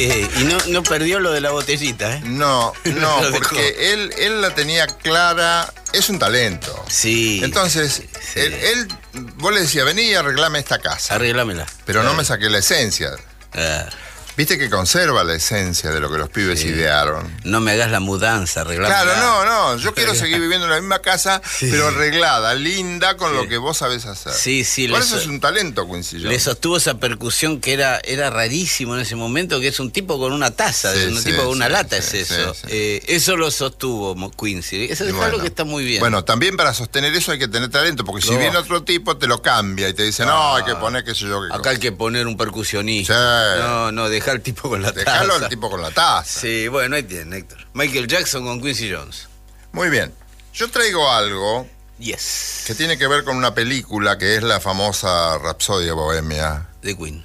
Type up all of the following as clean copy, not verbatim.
Y no perdió lo de la botellita, ¿eh? No, porque él la tenía clara. Es un talento. Sí. Entonces, sí. Él vos le decías, vení y arreglame esta casa. Arreglámela. Pero no me saqué la esencia. Viste que conserva la esencia de lo que los pibes idearon. No me hagas la mudanza, arreglámela. Claro, no. Yo quiero seguir viviendo en la misma casa, pero arreglada, linda, con lo que vos sabés hacer. Sí. Por eso es un talento, Quincy Jones. Le sostuvo esa percusión que era rarísimo en ese momento, que es un tipo con una taza, un tipo con una lata, es eso. Eso lo sostuvo Quincy. Eso es algo que está muy bien. Bueno, también para sostener eso hay que tener talento, porque si viene otro tipo te lo cambia y te dice, no, hay que poner qué sé yo. Acá hay que poner un percusionista. No, deja al tipo con la taza. Dejalo al tipo con la taza. Sí, bueno, ahí tiene, Héctor. Michael Jackson con Quincy Jones. Muy bien. Yo traigo algo que tiene que ver con una película que es la famosa Rapsodia Bohemia de Queen.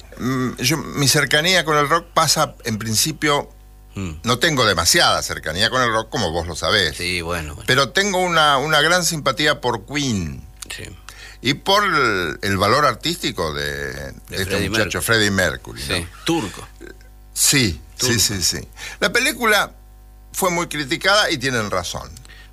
Mi cercanía con el rock pasa, en principio, no tengo demasiada cercanía con el rock, como vos lo sabés. Sí, bueno. Pero tengo una gran simpatía por Queen. Sí. Y por el valor artístico de este muchacho, Freddie Mercury. Sí, ¿no? turco. Sí. La película fue muy criticada y tienen razón.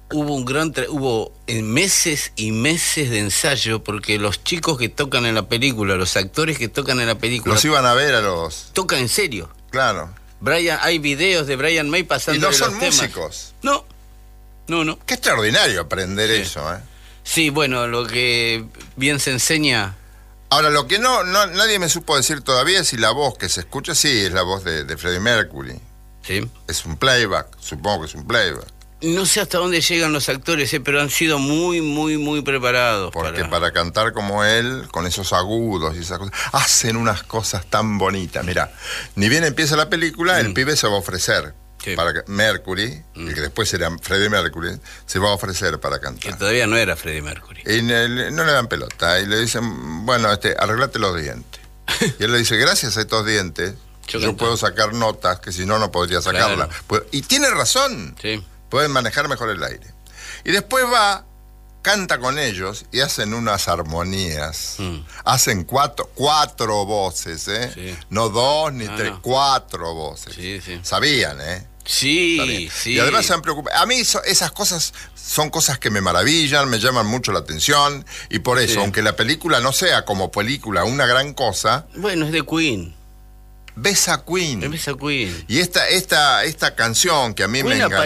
Hubo meses y meses de ensayo, porque los chicos que tocan en la película, los actores que tocan en la película... Los iban a ver a los... Tocan en serio. Claro. Hay videos de Brian May pasando los temas. ¿Y no son músicos? No. Qué extraordinario aprender eso, ¿eh? Sí, bueno, lo que bien se enseña... Ahora, lo que nadie me supo decir todavía es si la voz que se escucha, es la voz de Freddie Mercury. Sí. Es un playback, supongo que es un playback. No sé hasta dónde llegan los actores, pero han sido muy, muy, muy preparados. Porque para cantar como él, con esos agudos y esas cosas, hacen unas cosas tan bonitas. Mirá, ni bien empieza la película, el pibe se va a ofrecer. Para que Mercury, el que después era Freddie Mercury, se va a ofrecer para cantar. Que todavía no era Freddie Mercury. Y no le dan pelota. Y le dicen, bueno, arreglate los dientes. Y él le dice, gracias a estos dientes, yo puedo sacar notas que si no podría sacarlas. Claro. Y tiene razón. Sí. Pueden manejar mejor el aire. Y después canta con ellos y hacen unas armonías. Hacen cuatro voces, ¿eh? Sí. No dos ni tres, 4 voces. Sí. Sabían, ¿eh? Sí. Y además se han preocupado. A mí esas cosas son cosas que me maravillan, me llaman mucho la atención. Y por eso, aunque la película no sea como película una gran cosa... Bueno, es de Queen. Ves a Queen. Y esta canción que a mí me encanta.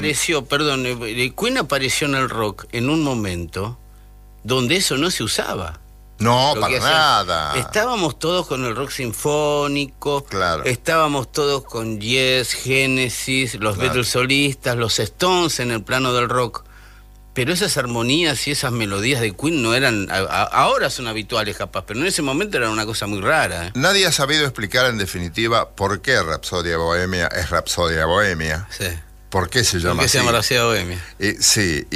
Queen apareció en el rock en un momento donde eso no se usaba. No, para nada. Estábamos todos con el rock sinfónico. Claro. Estábamos todos con Yes, Genesis, los Beatles solistas, los Stones en el plano del rock. Pero esas armonías y esas melodías de Queen no eran... Ahora son habituales, capaz, pero en ese momento era una cosa muy rara. Nadie ha sabido explicar en definitiva por qué Rapsodia Bohemia es Rapsodia Bohemia. Sí. ¿Por qué se llama así? ¿Por qué se llama Rapsodia Bohemia? Sí,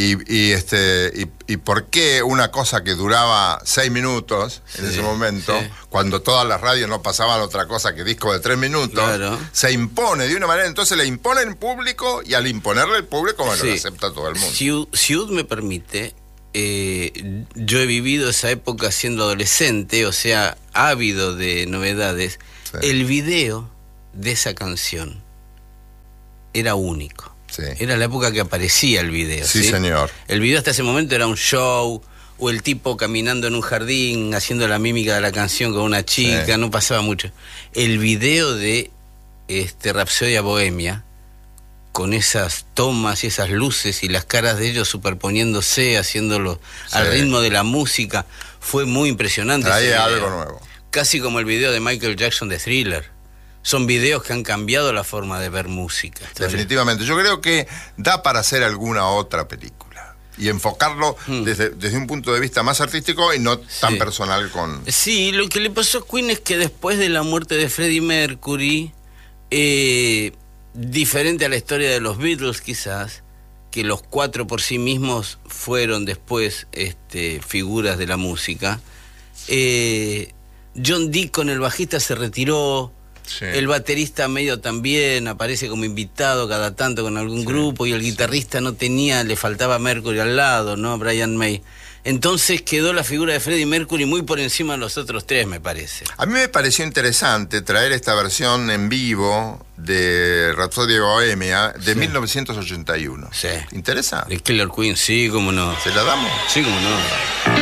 y por qué una cosa que duraba 6 minutos en ese momento, cuando todas las radios no pasaban otra cosa que disco de 3 minutos, se impone de una manera, entonces le impone en público y al imponerle al público, bueno, lo acepta todo el mundo. Si Ud me permite, yo he vivido esa época siendo adolescente, o sea, ávido de novedades. El video de esa canción era único. Sí. Era la época que aparecía el video. Sí, señor. El video hasta ese momento era un show, o el tipo caminando en un jardín, haciendo la mímica de la canción con una chica, no pasaba mucho. El video de Rapsodia Bohemia, con esas tomas y esas luces y las caras de ellos superponiéndose, haciéndolo al ritmo de la música, fue muy impresionante. Trae algo nuevo. Casi como el video de Michael Jackson de Thriller. Son videos que han cambiado la forma de ver música. Definitivamente. Yo creo que da para hacer alguna otra película y enfocarlo desde un punto de vista más artístico y no tan personal con... Sí, lo que le pasó a Queen es que después de la muerte de Freddie Mercury, diferente a la historia de los Beatles quizás, que los 4 por sí mismos fueron después figuras de la música, John Deacon, el bajista, se retiró. Sí. El baterista medio también aparece como invitado cada tanto con algún grupo, y el guitarrista le faltaba Mercury al lado, ¿no? Brian May. Entonces quedó la figura de Freddie Mercury muy por encima de los otros tres, me parece. A mí me pareció interesante traer esta versión en vivo de Rhapsody Bohemia de 1981. Sí. ¿Interesante? De Killer Queen, sí, cómo no. ¿Se la damos? Sí, cómo no.